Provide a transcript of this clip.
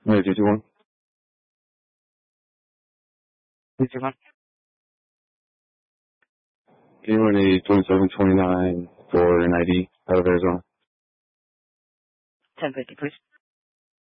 Wait, 221? 221? Can you run a 2729 for an ID out of Arizona? 1050, please.